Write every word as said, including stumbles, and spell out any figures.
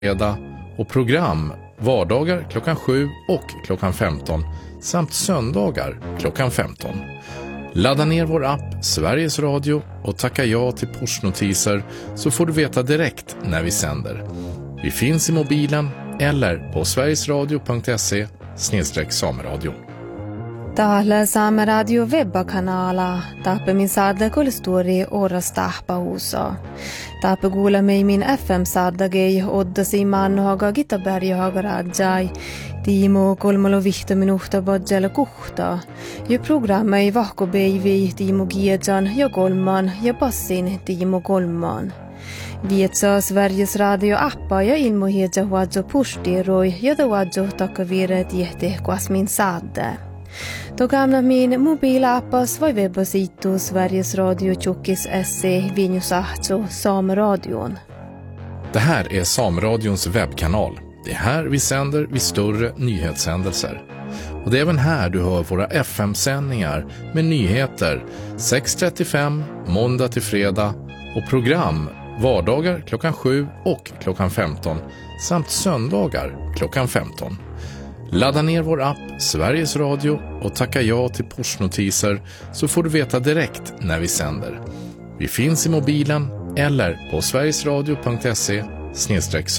fredag och program vardagar klockan sju och klockan femton samt söndagar klockan femton. Ladda ner vår app Sveriges Radio och tacka ja till pushnotiser så får du veta direkt när vi sänder. Vi finns i mobilen eller på sverigesradio punkt se snedstreck sameradio. Täällä Saameradio webbakanala taappamin saadda kulstori oras tahpausa. Taappa kuulemme min F M-saaddagei oddasi mannohaga Gitaberghaga rajai. Tiimo kolmalo vihta minuhta badjala kuhta. Ja programma ei vahko beivi Tiimo Giedjan ja kolman ja passin Tiimo kolman. Vietsa Sveriges Radio-appa ja ilmohiedja huadjo pushtiroi ja huadjo takavire tiehte kuasmin saadde. Då gamla min mobilappas var webbasitu Sveriges Radio Tjockis S C Vinjusahto Sameradion. Det här är Sameradions webbkanal. Det är här vi sänder vid större nyhetshändelser. Och det är även här du hör våra F M-sändningar med nyheter sex trettiofem måndag till fredag och program vardagar klockan sju och klockan femton samt söndagar klockan femton. Ladda ner vår app Sveriges Radio och tacka ja till pushnotiser så får du veta direkt när vi sänder. Vi finns i mobilen eller på sverigesradio punkt se snedstreck